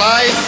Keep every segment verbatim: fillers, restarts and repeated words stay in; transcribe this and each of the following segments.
life.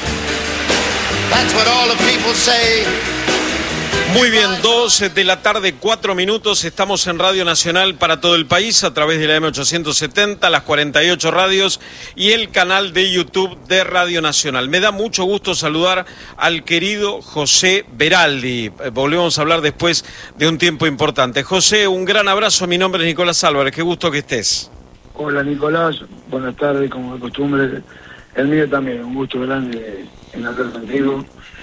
That's what all the people say. Muy bien, dos de la tarde, cuatro minutos, estamos en Radio Nacional para todo el país a través de la M ochocientos setenta, las cuarenta y ocho radios y el canal de YouTube de Radio Nacional. Me da mucho gusto saludar al querido José Veraldi. Volvemos a hablar después de un tiempo importante. José, un gran abrazo, mi nombre es Nicolás Álvarez, qué gusto que estés. Hola Nicolás, buenas tardes, como de costumbre, el mío también, un gusto grande en hablar contigo.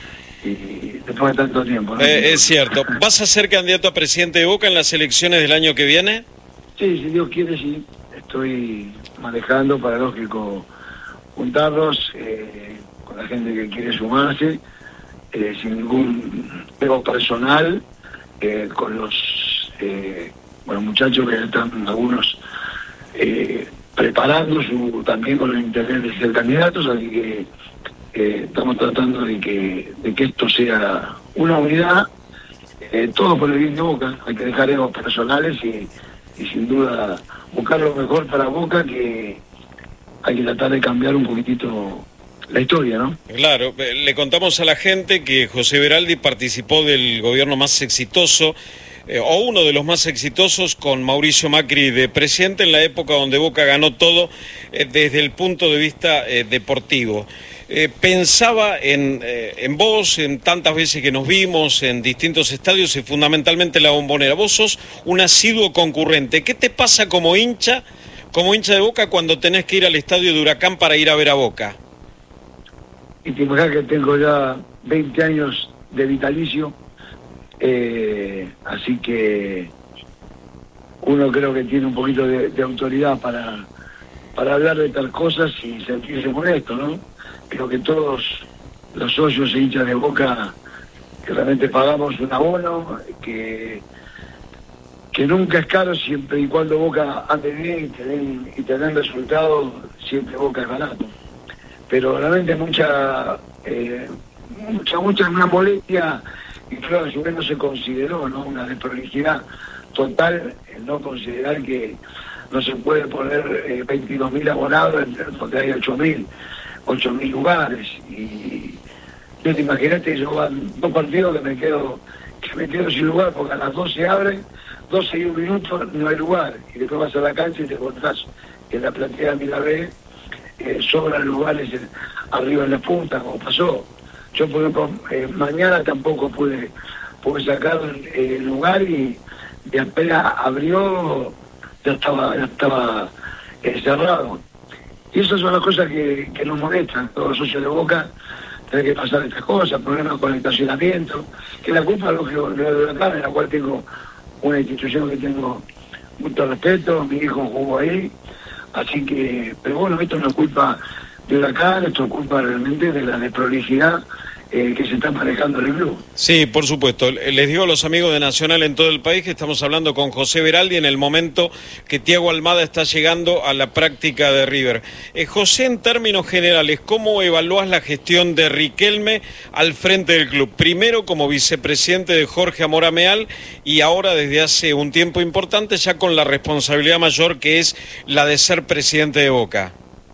Y después de tanto tiempo, ¿no? Eh, es cierto. ¿Vas a ser candidato a presidente de Boca en las elecciones del año que viene? Sí, si Dios quiere, sí. Estoy manejando para, lógico, juntarlos eh, con la gente que quiere sumarse, eh, sin ningún ego personal, eh, con los eh, bueno, muchachos que están algunos eh, preparando su también con el interés de ser candidatos, así que Eh, estamos tratando de que de que esto sea una unidad, eh, todo por el bien de Boca. Hay que dejar egos personales y, y sin duda buscar lo mejor para Boca, que hay que tratar de cambiar un poquitito la historia, ¿no? Claro, le contamos a la gente que José Veraldi participó del gobierno más exitoso, eh, o uno de los más exitosos, con Mauricio Macri de presidente en la época donde Boca ganó todo eh, desde el punto de vista eh, deportivo. Eh, pensaba en, eh, en vos, en tantas veces que nos vimos en distintos estadios y fundamentalmente en la Bombonera. Vos sos un asiduo concurrente. ¿Qué te pasa como hincha, como hincha de Boca cuando tenés que ir al estadio de Huracán para ir a ver a Boca? Y te imaginas que tengo ya veinte años de vitalicio, eh, así que uno creo que tiene un poquito de, de autoridad para, para hablar de tal cosas y sentirse molesto, ¿no? Creo que todos los socios e hinchas de Boca que realmente pagamos un abono, que, que nunca es caro siempre y cuando Boca ande bien y tengan, y tengan resultados, siempre Boca es barato. Pero realmente mucha, eh, mucha, mucha una molestia, y creo que a su vez no se consideró, ¿no? Una desprolijidad total, el no considerar que no se puede poner eh, veintidós mil abonados donde hay ocho mil. ocho mil lugares, y yo te imagínate, yo van dos partidos que me quedo que me quedo sin lugar, porque a las doce abren, doce y un minuto no hay lugar, y después vas a la cancha y te encontrás en la platea de Milavés, eh, sobran lugares en, arriba en la punta, como pasó. Yo, por ejemplo, eh, mañana tampoco pude, pude sacar el, el lugar, y, y apenas abrió, ya estaba, ya estaba eh, cerrado. Y esas son las cosas que, que nos molestan, todos los socios de Boca, tener que pasar estas cosas, problemas con el estacionamiento, que la culpa es lo que de Huracán, en la cual tengo una institución que tengo mucho respeto, mi hijo jugó ahí, así que, pero bueno, esto no es culpa de Huracán, esto es culpa realmente de la desprolijidad Eh, que se está manejando en el club. Sí, por supuesto. Les digo a los amigos de Nacional en todo el país que estamos hablando con José Veraldi en el momento que Thiago Almada está llegando a la práctica de River. Eh, José, en términos generales, ¿cómo evaluás la gestión de Riquelme al frente del club? Primero como vicepresidente de Jorge Amorameal y ahora desde hace un tiempo importante ya con la responsabilidad mayor que es la de ser presidente de Boca.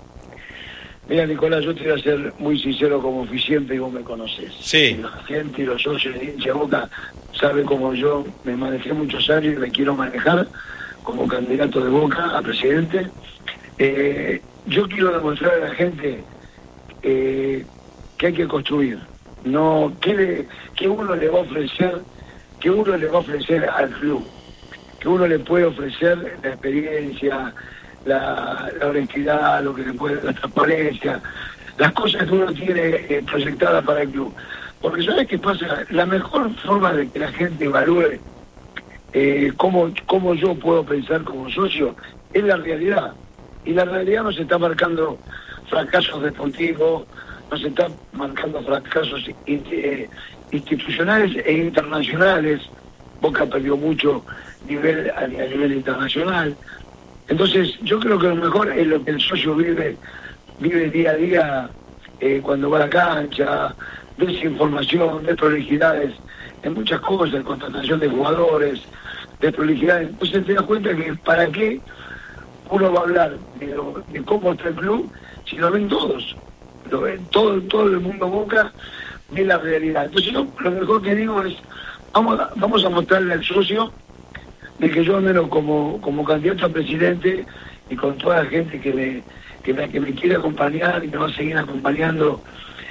Mira, Nicolás, yo te voy a ser muy sincero como oficiante y vos me conocés. Sí. Y la gente y los socios de hincha Boca saben cómo yo me manejé muchos años y me quiero manejar como candidato de Boca a presidente. Eh, yo quiero demostrar a la gente eh, que hay que construir, no que, le, que uno le va a ofrecer, que uno le va a ofrecer al club, que uno le puede ofrecer la experiencia, La, la honestidad, lo que le puede, la transparencia, las cosas que uno tiene eh, proyectadas para el club. Porque ¿sabes qué pasa? La mejor forma de que la gente evalúe eh, cómo, cómo yo puedo pensar como socio es la realidad. Y la realidad nos está marcando fracasos deportivos, nos está marcando fracasos eh, institucionales e internacionales. Boca perdió mucho nivel a, a nivel internacional. Entonces, yo creo que lo mejor es lo que el socio vive, vive día a día eh, cuando va a la cancha, desinformación, desprolijidades, en muchas cosas, contratación de jugadores, desprolijidades. Entonces te das cuenta que para qué uno va a hablar de, lo, de cómo está el club si lo ven todos. lo ve, todo, todo el mundo Boca ve la realidad. Entonces yo lo mejor que digo es, vamos a, vamos a mostrarle al socio de que yo al menos como, como candidato a presidente y con toda la gente que me, que me, que me quiere acompañar y me va a seguir acompañando,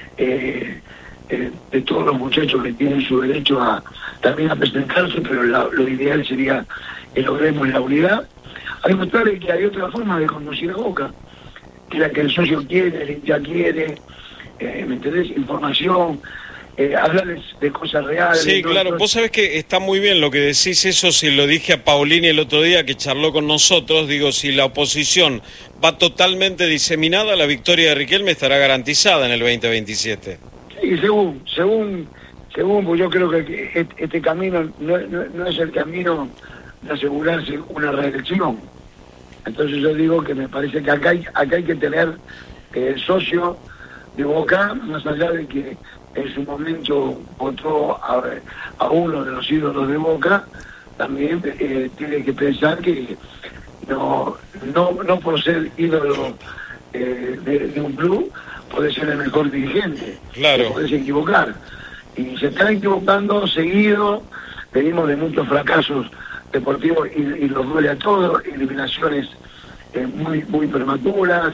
eh, eh, de todos los muchachos que tienen su derecho a también a presentarse, pero la, lo ideal sería que logremos la unidad, a demostrarle que hay otra forma de conducir a Boca, que la que el socio quiere, el hincha quiere, eh, ¿me entendés? Información, eh, hablarles de cosas reales. Sí, ¿no? claro, Entonces, vos sabés que está muy bien lo que decís, eso se lo dije a Paulini el otro día que charló con nosotros, digo, si la oposición va totalmente diseminada, la victoria de Riquelme estará garantizada en el veinte veintisiete. sí, según, según, según, pues yo creo que este camino no, no, no es el camino de asegurarse una reelección. Entonces yo digo que me parece que acá hay, acá hay que tener eh, socio de Boca, más allá de que en su momento votó a, a uno de los ídolos de Boca, también eh, tiene que pensar que no, no, no por ser ídolo eh, de, de un club puede ser el mejor dirigente, Claro. puede equivocar. Y se están equivocando seguido, venimos de muchos fracasos deportivos y, y los duele a todos, eliminaciones eh, muy muy prematuras,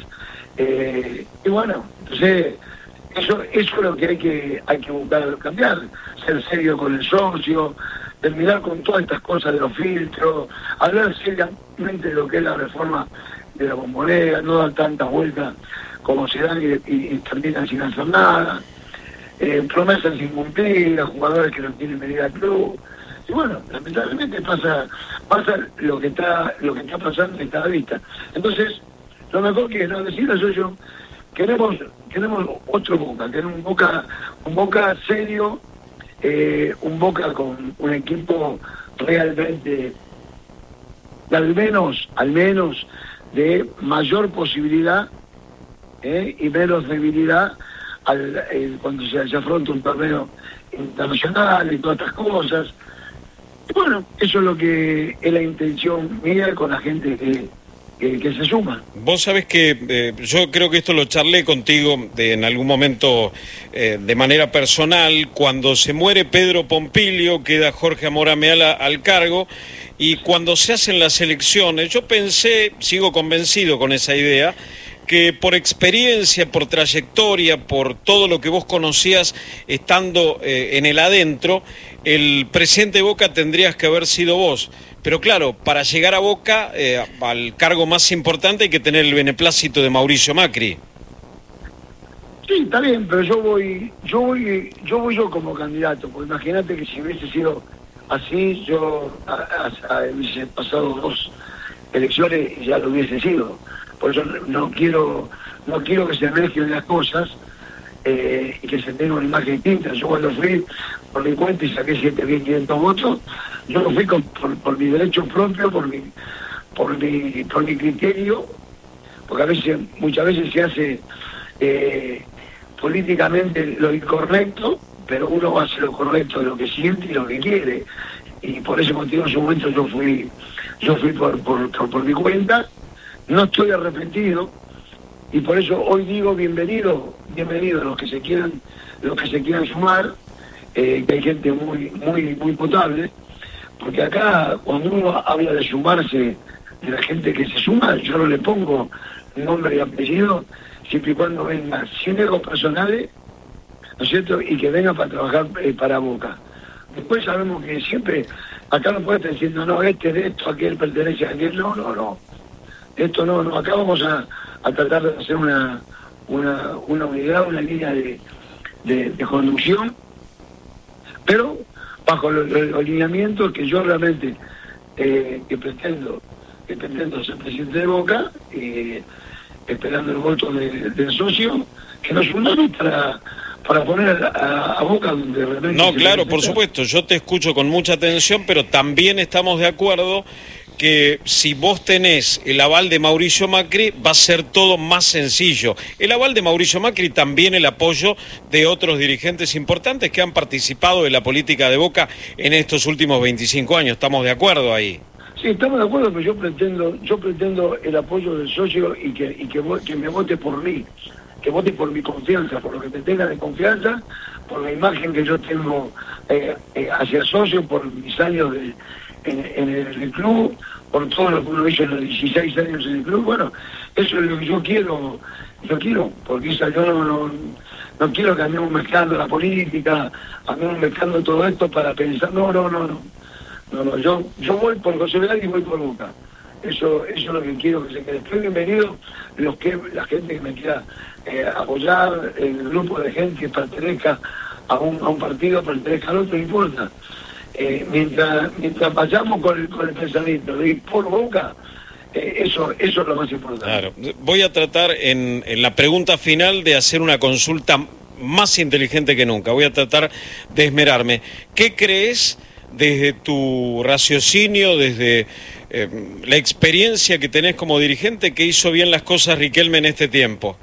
eh, y bueno, entonces eso, eso es lo que hay que hay que buscar cambiar, ser serio con el socio, terminar con todas estas cosas de los filtros, hablar seriamente de lo que es la reforma de la Bombonera, no dar tantas vueltas como se dan y, y, y terminan sin hacer nada, eh, promesas sin cumplir, a jugadores que no tienen medida al club. Y bueno, lamentablemente pasa pasa lo que está lo que está pasando está a la vista. Entonces, lo mejor que no decirle soy yo, queremos queremos otro Boca, queremos un Boca, un Boca serio, eh, un Boca con un equipo realmente al menos, al menos de mayor posibilidad eh, y menos debilidad al, eh, cuando se, se afronta un torneo internacional y todas estas cosas. Y bueno, eso es lo que es la intención mía con la gente que, que, que se suma. Vos sabés que eh, yo creo que esto lo charlé contigo de, en algún momento eh, de manera personal, cuando se muere Pedro Pompilio, queda Jorge Amorameala al cargo, y cuando se hacen las elecciones, yo pensé, sigo convencido con esa idea, que por experiencia, por trayectoria, por todo lo que vos conocías estando eh, en el adentro, el presidente de Boca tendrías que haber sido vos. Pero claro, para llegar a Boca, eh, al cargo más importante, hay que tener el beneplácito de Mauricio Macri. Sí, está bien, pero yo voy, yo voy, yo voy yo como candidato, porque imagínate que si hubiese sido así, yo a, a, a, hubiese pasado dos elecciones y ya lo hubiese sido. Por eso no quiero no quiero que se mezclen las cosas eh, y que se tenga una imagen distinta. Yo cuando fui por mi cuenta y saqué siete mil quinientos votos, yo lo fui con, por, por mi derecho propio, por mi, por mi por mi criterio, porque a veces, muchas veces se hace eh, políticamente lo incorrecto, pero uno hace lo correcto de lo que siente y lo que quiere. Y por ese motivo en su momento yo fui, yo fui por, por, por, por mi cuenta. No estoy arrepentido y por eso hoy digo bienvenido, bienvenido a los que se quieran, los que se quieran sumar, eh, que hay gente muy, muy, muy potable, porque acá cuando uno habla de sumarse, de la gente que se suma, yo no le pongo nombre y apellido, siempre y cuando venga sin egos personales, ¿no es cierto? Y que venga para trabajar eh, para Boca. Después sabemos que siempre, acá no puede estar diciendo, no, este de esto, aquel pertenece a aquel, no, no, no. Esto no, no, acá vamos a, a tratar de hacer una, una, una unidad, una línea de, de, de conducción, pero bajo los, los lineamientos que yo realmente eh, que pretendo, que pretendo ser presidente de Boca, eh, esperando el voto de, del socio, que nos unamos para, para poner a, a Boca donde realmente... No, claro, por supuesto, yo te escucho con mucha atención, pero también estamos de acuerdo que si vos tenés el aval de Mauricio Macri, va a ser todo más sencillo. El aval de Mauricio Macri, también el apoyo de otros dirigentes importantes que han participado de la política de Boca en estos últimos veinticinco años. ¿Estamos de acuerdo ahí? Sí, estamos de acuerdo, pero yo pretendo yo pretendo el apoyo del socio y que y que, que me vote por mí, que vote por mi confianza, por lo que me tenga de confianza, por la imagen que yo tengo eh, eh, hacia socio, por mis años de, en, en, el, en el club, por todo lo que uno hizo en los dieciséis años en el club. Bueno, eso es lo que yo quiero, yo quiero, porque yo no, no, no quiero que andemos mezclando la política, andemos mezclando todo esto para pensar, no, no, no, no, no, no yo, yo voy por José Veral y voy por Boca. Eso, eso es lo que quiero que se quede. Estoy bienvenido los que, la gente que me quiera eh, apoyar, el grupo de gente que pertenezca a un, a un partido, pertenezca al otro, no importa. Eh, mientras, mientras vayamos con el, con el pensamiento de ir por Boca, eh, eso, eso es lo más importante. Claro. Voy a tratar en, en la pregunta final de hacer una consulta más inteligente que nunca. Voy a tratar de esmerarme. ¿Qué crees desde tu raciocinio, desde eh, la experiencia que tenés como dirigente, que hizo bien las cosas Riquelme en este tiempo?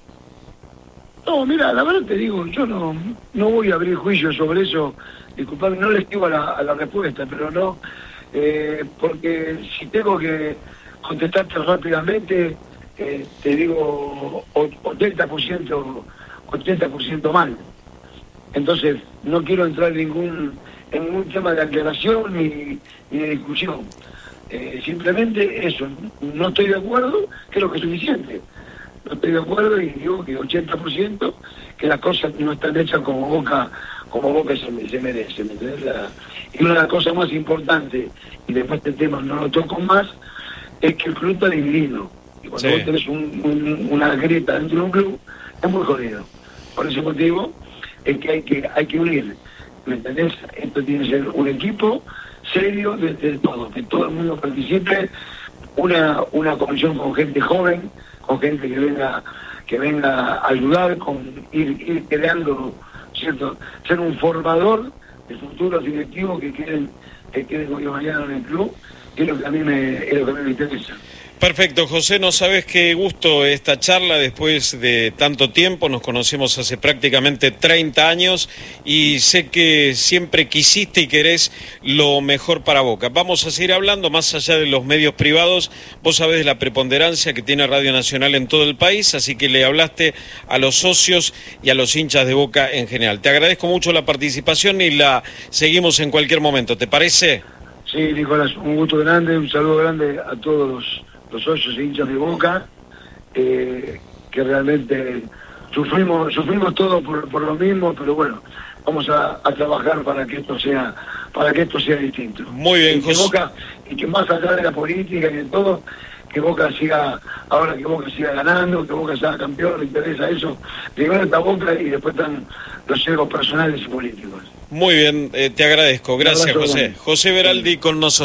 No, mira, la verdad te digo, yo no, no voy a abrir juicio sobre eso. Disculpame, no les digo a la, a la respuesta, pero no, eh, porque si tengo que contestarte rápidamente, eh, te digo ochenta por ciento, ochenta por ciento mal. Entonces, no quiero entrar en ningún, en ningún tema de aclaración ni, ni de discusión. Eh, simplemente eso, no estoy de acuerdo, creo que es suficiente. No estoy de acuerdo y digo que ochenta por ciento, que las cosas no están hechas como Boca, como Boca se, se merece. ¿Me entiendes? La, y una de las cosas más importantes, y después este tema no lo toco más, es que el club está dividido. Y cuando sí. vos tenés un, un, una grieta dentro de un club, es muy jodido. Por ese motivo es que hay que, hay que unir. ¿Me entendés? Esto tiene que ser un equipo serio desde todo, que todo el mundo participe, una, una comisión con gente joven, con gente que venga que venga a ayudar, con ir, ir creando, ¿cierto? Ser un formador de futuros directivos que quieren que quieren hoy o mañana en el club, es lo que a mí me, es lo que a mí me interesa. Perfecto, José, no sabes qué gusto esta charla después de tanto tiempo, nos conocemos hace prácticamente treinta años y sé que siempre quisiste y querés lo mejor para Boca. Vamos a seguir hablando más allá de los medios privados, vos sabés de la preponderancia que tiene Radio Nacional en todo el país, así que le hablaste a los socios y a los hinchas de Boca en general. Te agradezco mucho la participación y la seguimos en cualquier momento, ¿te parece? Sí, Nicolás, un gusto grande, un saludo grande a todos los... los socios e hinchas de Boca, eh, que realmente sufrimos sufrimos todo por, por lo mismo, pero bueno, vamos a, a trabajar para que esto sea para que esto sea distinto. Muy bien, y que José. Boca, y que más allá de la política y de todo, que Boca siga, ahora que Boca siga ganando, que Boca sea campeón, le interesa eso. Primero está Boca y después están los egos personales y políticos. Muy bien, eh, te agradezco. Gracias, José. José Veraldi con nosotros.